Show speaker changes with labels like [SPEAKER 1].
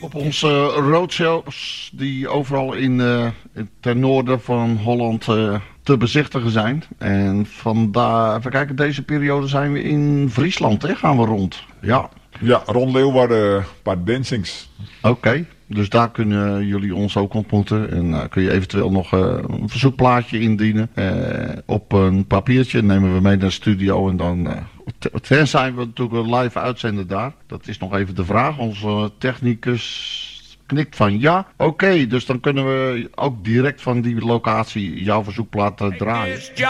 [SPEAKER 1] op onze roadshows die overal ten noorden van Holland te bezichtigen zijn. En vandaar, even kijken, deze periode zijn we in Friesland, hè? Gaan we rond. Ja.
[SPEAKER 2] Ja, rond Leeuwarden, een paar dancings.
[SPEAKER 1] Oké, dus daar kunnen jullie ons ook ontmoeten. En kun je eventueel nog een verzoekplaatje indienen. Op een papiertje nemen we mee naar de studio. En dan tenzij we natuurlijk een live uitzenden daar. Dat is nog even de vraag. Onze technicus knikt van ja. Oké, dus dan kunnen we ook direct van die locatie jouw verzoekplaat draaien.